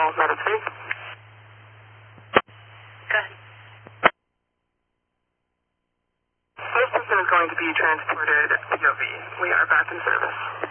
Channels Medici. Good. This person is going to be transported POV. We are back in service.